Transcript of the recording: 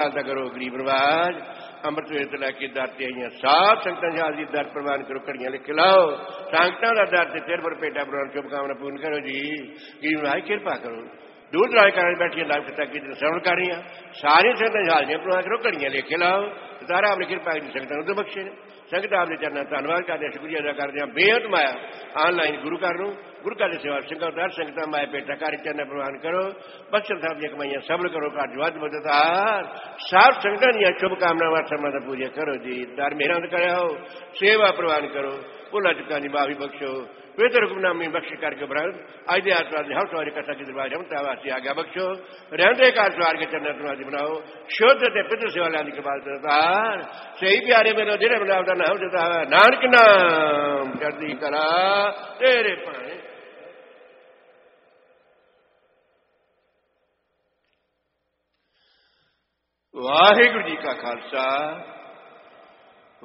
करो गरीब नवाज अमृत वेले लैके दर ते आईया साफ संगतां शाह जी दर प्रवान करो घड़ियां लिख लाओ संगतां दा दर ते तेरे पर पेटा प्रवान शुभकामना पूर्ण करो जी गरीब नवाज कृपा करो दूर दराज कर बैठिया लाभ पिता की श्रवण कर रही सारिया संगतां शाह जी प्रवान करो घड़ियां लिख लाओ सारा अपनी कृपा की संगतां उदम बख्शे ने संगत आपके चरणों धन्यवाद करते शुक्रिया अदा करते हैं बेहद माया ऑनलाइन गुरु घर गुरु घर की सेवा संगत संगत माया पेटा कार्य चरण प्रवान करो बख्शल साहब दी कमाइयां सबल करो घर जवाद मददगार सब संगत दी शुभकामनावां समझ पूजा करो जी दर मेहरां करो सेवा प्रवान करो भुला चुका दी माफी बख्शो बेहतर हुक्मनामी बख्श करके बरद अज के आसपास हर सवारी कथा की दरबार हमता वास्ते आज्ञा बख्शो रहते कार सवार के चरण दरवाजे बनाओ शुद्ध ते पितृ सेवा लाने के बाद सही प्यारे मेरे जिन्हें बनाव का नाम देता है नानक नाम चढ़ती कला तेरे पाए वाहिगुरू जी का खालसा